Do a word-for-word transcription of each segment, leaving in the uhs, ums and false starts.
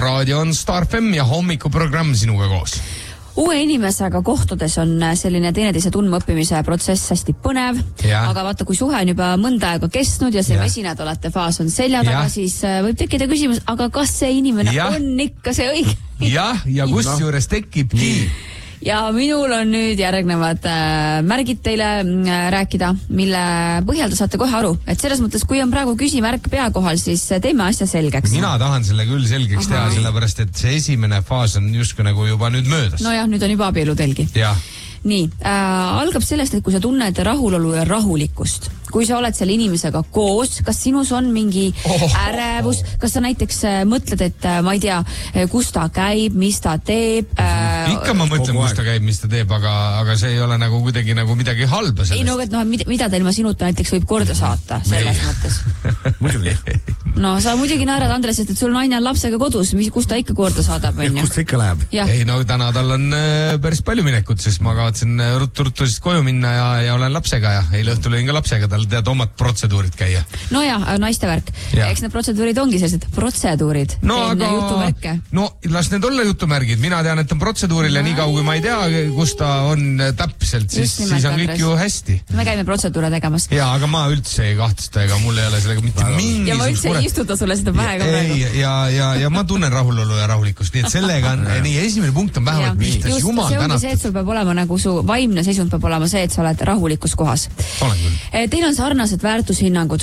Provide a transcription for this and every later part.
Raadio on Star F M ja hommikuprogramm sinuga koos. Uue inimesega kohtudes on selline teineteise tundmaõppimise protsess hästi põnev, ja. Aga vaata, kui suhe on juba mõnda aega kestnud ja see mesinädalate faas on selja taga, siis võib tekkida küsimus, aga kas see inimene ja. On ikka see õige? Jah, ja kus juures tekibki. Ja minul on nüüd järgnevad äh, märgid teile äh, rääkida, mille põhjal te saate kohe aru. Et selles mõttes, kui on praegu küsimärk pea kohal, siis teeme asja selgeks. Mina tahan selle küll selgeks Aha. teha, sellepärast, et see esimene faas on justkui nagu juba nüüd möödas. No jah, nüüd on juba abielutelgi. Jah. Nii, äh, algab sellest, et kui sa tunned rahulolu ja rahulikkust, kui sa oled selle inimesega koos, kas sinus on mingi oh, ärevus, oh, oh. kas sa näiteks äh, mõtled, et äh, ma ei tea, kus ta käib, mis ta teeb? Äh, Ikka ma mõtlen, kus ta käib, mis ta teeb, aga, aga see ei ole nagu kuidagi nagu midagi halba sellest. Ei, no, et no, mida, mida ta ilma sinuta näiteks võib korda saata selles Meil. Mõttes? Muidugi. No sa muidugi naerad, Andres, et sul naine on lapsega kodus, mis, kus ta ikka korda saadab? Kus ta ikka läheb? Ja. Ei, no täna tal on äh, päris palju minekut, sest ma kavatsen ruttu-ruttu siis koju minna ja, ja olen lapsega ja eile õhtul olin ka lapsega, tal tead omad protseduurid käia. No jah, naiste värk. Eks need protseduurid ongi sellised protseduurid. No aga, jutumärke. No las need olla jutumärgid, mina tean, et on protseduuril ja nii kaua, kui ma ei tea, kus ta on täpselt, siis, siis on kõik ju hästi. Me käime protseduure tegemas. Ja, aga ma üldse ei kahtlusta, ega mul ei ole sellega mitte mingisugust ja ma üldse ei istuta sulle seda pähe ka praegu. Ja, ja, ja ma tunnen rahulolu ja rahulikkust, nii et sellega on, nii esimene punkt on vähemalt pihtas, jumal tänatud. See ongi see, et sul peab olema nagu su vaimne seisund peab olema see, et sa oled rahulikus kohas. Teil on sarnased väärtushinnangud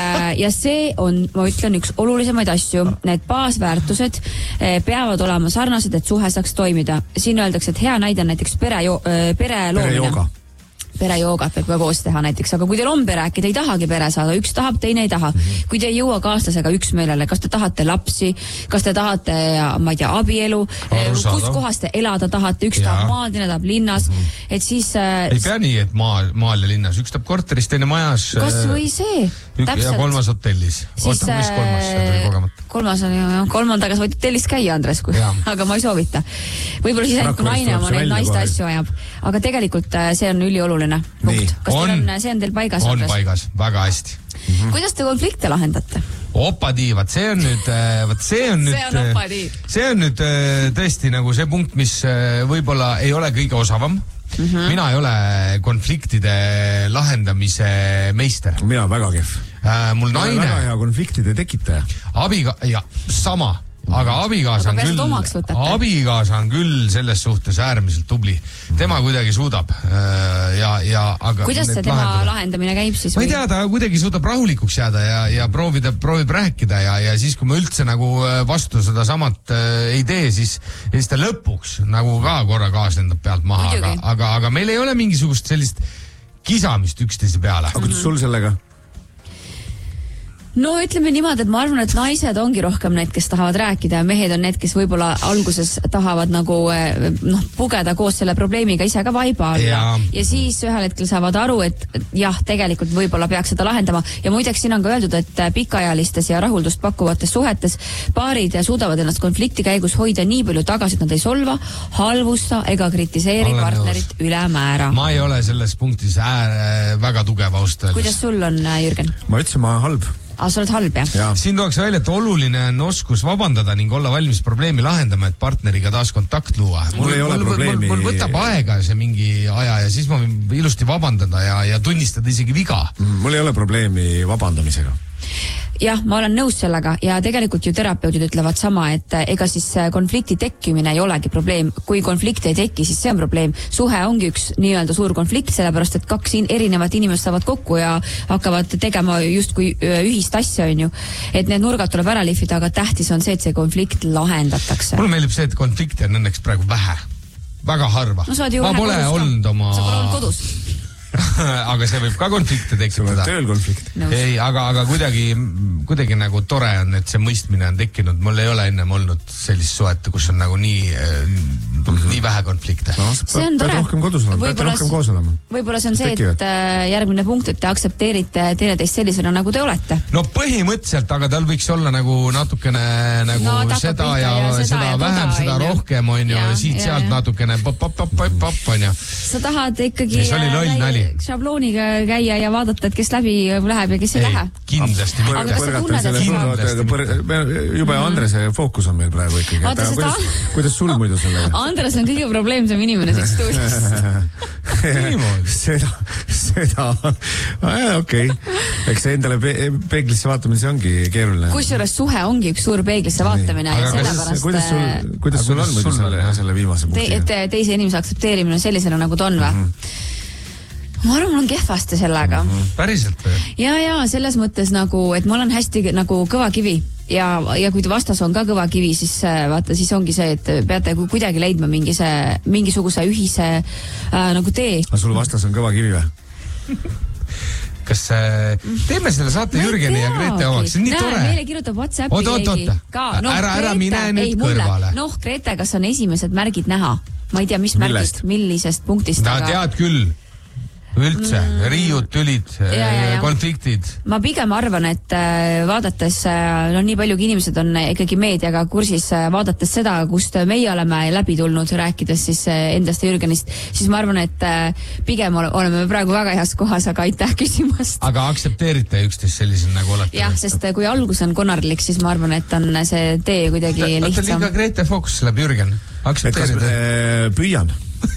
ja see on, ma ütlen, üks olulisemaid asju. Need baasväärtused peavad olema sarnased, et suhe saaks toimida. Siin öeldakse, et hea näide on näiteks pere, jo- pere loomine. Perejoogat võib ka koos teha näiteks, aga kui teil on pere, äkki te ei tahagi pere saada, üks tahab, teine ei taha. Kui te ei jõua kaaslasega üksmeelele, kas te tahate lapsi, kas te tahate, ma ei tea, abielu, kus kohas te elada tahate, üks ja. Tahab maal, teine tahab linnas, et siis... Ei pea nii, et maal, maal ja linnas, üks tahab korteris, teine majas. Kas või see? Ük, ja kolmas hotellis. Oota, mis kolmas? See kogemata. Kolmas on ju, kolmandaga sa võid hotellis käia, Andres, kui, aga ma ei soovita. Võib-olla siis ainult kui naine oma neid naiste asju ajab. Aga tegelikult see on ülioluline punkt. Kas on, teil on, see on teil paigas? On Andres? Paigas, väga hästi. Mm-hmm. Kuidas te konflikte lahendate? Opadi, vaat see on nüüd, vaat see on nüüd, see on opadi. See on nüüd tõesti nagu see punkt, mis võib-olla ei ole kõige osavam. Mm-hmm. Mina ei ole konfliktide lahendamise meister. Mina väga kehv. Äh, mul naine... Väga hea konfliktide tekitaja. Abiga... Ja, sama. Aga abikaasa on küll, abikaasa on küll selles suhtes äärmiselt tubli. Tema kuidagi suudab. Ja, ja, aga kuidas see tema lahendada? Lahendamine käib siis? Ma ei tea, ta kuidagi suudab rahulikuks jääda ja, ja proovida, proovib rääkida ja, ja siis, kui ma üldse nagu vastu seda samat äh, ei tee, siis, siis ta lõpuks nagu ka korra gaas lendab pealt maha. Aga, aga, aga meil ei ole mingisugust sellist kisamist üksteise peale. Aga kuidas sul sellega? No ütleme niimoodi, et ma arvan, et naised ongi rohkem need, kes tahavad rääkida ja mehed on need, kes võib-olla alguses tahavad nagu noh, pugeda koos selle probleemiga ise ka vaiba alla. Ja. ja siis ühel hetkel saavad aru, et jah, tegelikult võib-olla peaks seda lahendama. Ja muideks siin on ka öeldud, et pikaaajalistes ja rahuldust pakkuvates suhetes paarid suudavad ennast konflikti käigus hoida nii palju tagasi, et nad ei solva, halvusta ega kritiseeri Olen partnerit nõus. Ülemäära. Ma ei ole selles punktis ääre väga tugev austajal. Kuidas sul on, Jürgen? Ma ütlesin, ma olen halb. Ah, sa oled halb, jah? Ja. Siin tuuakse välja, et oluline on oskus vabandada ning olla valmis probleemi lahendama, et partneriga taas kontakt luua. Mul, mul ei ole mul, probleemi. Mul, mul võtab aega see mingi aja ja siis ma võin ilusti vabandada ja, ja tunnistada isegi viga. Mul ei ole probleemi vabandamisega. Jah, ma olen nõus sellega ja tegelikult ju terapeudid ütlevad sama, et ega siis konflikti tekkimine ei olegi probleem. Kui konflikti ei teki, siis see on probleem. Suhe ongi üks nii-öelda suur konflikt, sellepärast et kaks in- erinevat inimest saavad kokku ja hakkavad tegema justkui ühist asja, on ju. Et need nurgad tuleb ära lihvida, aga tähtis on see, et see konflikt lahendatakse. Mulle meeldib see, et konflikti on õnneks praegu vähe. Väga harva. No, ma pole olnud oma... Sa pole olnud kodus. aga see võib ka konflikte tekitada. Tööl konflikt. Ei, aga, aga kuidagi, kuidagi nagu tore on, et see mõistmine on tekkinud. Mul ei ole ennem olnud sellist suhet, kus on nagu nii nii vähe konflikte no,. see on tore. rohkem kodus olema, peate rohkem koos olema. Võib-olla see on see, et järgmine punkt, et te aktsepteerite teineteist sellisena, nagu te olete. No põhimõtteliselt, aga tal võiks olla nagu natukene nagu no, seda ja, ja seda, seda ja vähem, seda ja rohkem on ju, siit-sealt natukene pop-pop-pop-pop on ju. Sa tahad ikkagi šablooniga käia ja vaadata, et kes läbi läheb ja kes ei, ei lähe. Kindlasti mitte. Juba Andrese fookus on meil praegu ikkagi. Vaata, kuidas, ta... kuidas sul muidu sellega? Andres on kõige probleemsem inimene siit stuudist. seda, seda, okei. Eks see endale pe peeglisse vaatamine, see ongi keeruline. Kusjuures suhe ongi üks suur peeglisse vaatamine. Ja sellepärast... Kuidas sul, kuidas sul on muidu selle, selle viimase punkti? Te, et teise inimese aktsepteerimine on sellisena, nagu ta on või? Mm -hmm. ma arvan, mul on kehvasti sellega. Mm -hmm. Päriselt või? Ja, ja selles mõttes nagu, et ma olen hästi nagu kõva kivi. Ja, ja kui vastas on ka kõva kivi, siis vaata, siis ongi see, et peate kuidagi leidma mingi see, mingisuguse ühise äh, nagu tee. Aga sul vastas on kõva kivi või? Kas äh, teeme selle saate ma Jürgeni ja Grete omaks? See on nii Näe, tore. Meile kirjutab WhatsAppi oot, oot, oot. No, ära, ära Grete, mine nüüd ei, kõrvale. Noh, Grete, kas on esimesed märgid näha? Ma ei tea, mis Millest? märgid, millisest punktist. Ta aga... tead küll. Üldse, mm. riiud, tülid, ja, ja, konfliktid. Ma pigem arvan, et vaadates, no nii paljugi inimesed on ikkagi meediaga kursis, vaadates seda, kust meie oleme läbi tulnud, rääkides siis endast ja Jürgenist, siis ma arvan, et pigem oleme praegu väga heas kohas, aga aitäh küsimast. Aga aktsepteerite üksteist sellisel nagu olete? Jah, sest kui algus on konarlik, siis ma arvan, et on see tee kuidagi Võtta, lihtsam. Võtta liiga Grete fookus läheb Jürgen. Aktsepteerite? Püüan.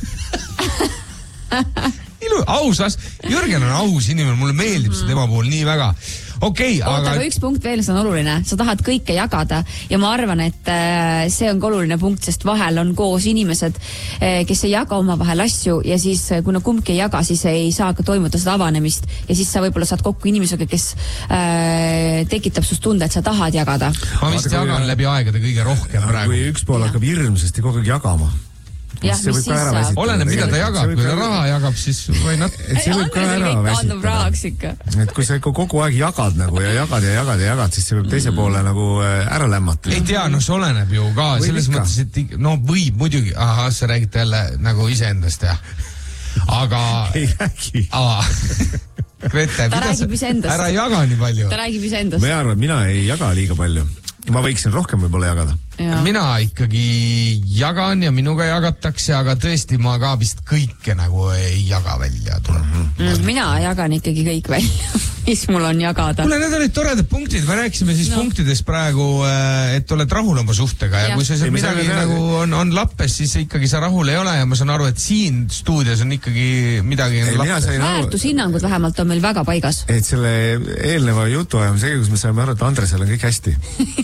Ilu, ausas, Jürgen on aus inimene, mulle meeldib see tema puhul nii väga. Okei, okay, aga... aga üks punkt veel, see on oluline. Sa tahad kõike jagada ja ma arvan, et see on ka oluline punkt, sest vahel on koos inimesed, kes ei jaga oma vahel asju ja siis, kuna kumbki ei jaga, siis ei saa ka toimuda seda avanemist ja siis sa võib-olla saad kokku inimesega, kes äh, tekitab sust tunde, et sa tahad jagada. Ma vist Vaata, jagan kui... läbi aegade kõige rohkem praegu. Kui üks pool hakkab hirmsasti kogu aeg jagama. Jah, see võib ka ära väsitada. Oleneb, mida ta jagab, kui ta raha jagab, siis või nad... See võib ka ära väsitada. Et kui sa kogu aeg jagad nagu ja jagad ja jagad ja jagad, siis see võib teise poole nagu ära lämmata. Ei tea, no see oleneb ju ka, võib selles ikka. mõttes, et no võib muidugi, aha, sa räägid jälle nagu iseendast, jah. Aga... Ei räägi. Grete, ta räägib iseendast. Ära jaga nii palju. Ta räägib iseendast. Ma arvan, mina ei jaga liiga palju. Ma võiksin rohkem võib-olla jagada. Ja. Mina ikkagi jagan ja minuga jagatakse, aga tõesti ma ka vist kõike nagu ei jaga välja tuleb. Mm, mina jagan ikkagi kõik välja, mis mul on jagada. Kuule, need olid toredad punktid, me rääkisime siis no. punktidest praegu, et oled rahul oma suhtega ja, ja kui sa seal midagi nagu on, on lappes, siis ikkagi sa rahul ei ole ja ma saan aru, et siin stuudios on ikkagi midagi ei, lappes. Väärtushinnangud vähemalt on meil väga paigas. Et selle eelneva jutu ajamise, kus me saime aru, et Andresel on kõik hästi.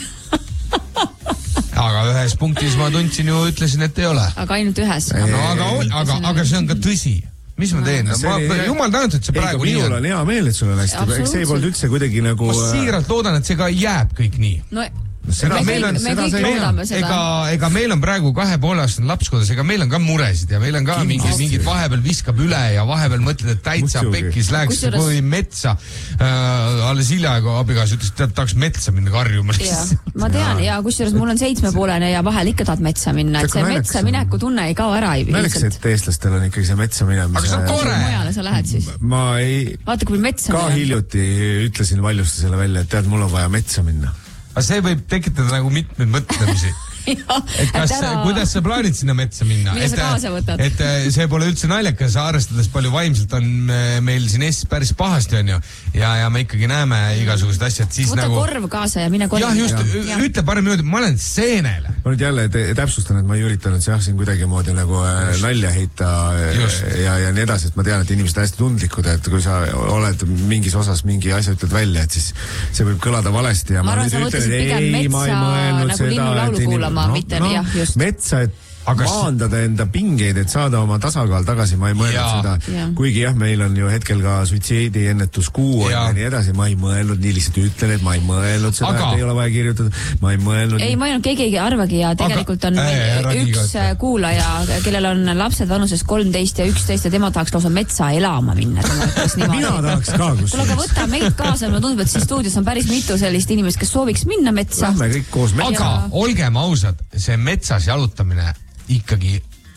Aga ühes punktis ma tundsin ju, ütlesin, et ei ole. Aga ainult ühes. No, aga, aga, aga see on ka tõsi. Mis ma teen? Ma, ma, jumal tänud, et see praegu nii on. Minul on hea meel, et sul on hästi. Eks see polnud üldse kuidagi nagu... Ma siiralt loodan, et see ka jääb kõik nii. No, Seda, me, on, me kõik loodame seda. Ega, ega meil on praegu kahe poole aastane laps kodus, ega meil on ka muresid ja meil on ka mingid, mingid vahepeal viskab üle ja vahepeal mõtled, et täitsa pekkis läheks Kusjuures... kui metsa. Äh, alles hiljaegu abigaas ütles, et tahaks metsa minna karjuma. Ma tean ja kusjuures mul on seitsmepoolene ja vahel ikka tahad metsa minna, et see metsa mineku tunne ei kao ära. Naleks, et eestlastel on ikkagi see metsa minemise. Aga see on kore. Mujale sa lähed siis. Ma ei... Vaata, kui metsa ka minna. Hiljuti ütlesin valjusti selle välja, et tead, mul on vaja metsa minna. Aga see võib tekitada nagu mitmeid mõtlemisi. et kas, kuidas sa plaanid sinna metsa minna? Mida sa kaasa võtad? Et see pole üldse naljakas, arvestades palju vaimselt on meil siin Eestis päris pahasti on ju. Ja, ja me ikkagi näeme igasugused asjad. Siis võta nagu... korv kaasa ja mine korv. Jah, just, ja. Ütle parem niimoodi, ma olen seenele. Ma nüüd jälle täpsustan, et ma ei üritanud jah, siin kuidagi moodi nagu just. Nalja heita ja, ja nii edasi, et ma tean, et inimesed on hästi tundlikud, et kui sa oled mingis osas mingi asja ütled välja, et siis see võib kõlada valesti ja ma, ma arvan, sa mõtlesid pigem metsa nagu linnu laulu kuulama. No, mitte, no, jah, just. Metsa, et aga maandada enda pingeid, et saada oma tasakaal tagasi, ma ei mõelnud ja. Seda. Ja. Kuigi jah, meil on ju hetkel ka suitsiidi ennetuskuu ja. Ja nii edasi, ma ei mõelnud, nii lihtsalt ütlen, et ma ei mõelnud seda, aga... et ei ole vaja kirjutada, ma ei mõelnud. Ei, ma ei olnud, keegi ei arvagi ja tegelikult on aga... meil üks igat. Kuulaja, kellel on lapsed vanuses kolmteist ja üksteist ja tema tahaks lausa metsa elama minna. Mina tahaks ka, kus. Kuule, aga võta meid kaasa, ma tundub, et siin stuudios on päris mitu sellist inimest, kes sooviks minna metsa. Lähme kõik koos metsa. Aga olgem ausad, see metsas jalutamine ikkagi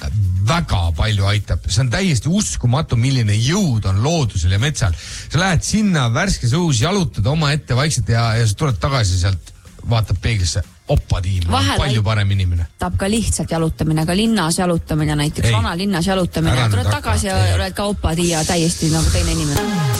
väga palju aitab, see on täiesti uskumatu, milline jõud on loodusel ja metsal. Sa lähed sinna värskes õhus, jalutad oma ette vaikselt ja, ja sa tuled tagasi sealt, vaatad peeglisse, oppa tiim, palju parem inimene. Tahab ka lihtsalt jalutamine, ka linnas jalutamine, näiteks vana linnas jalutamine, tuled tagasi ja oled ka oppa tiia täiesti nagu teine inimene.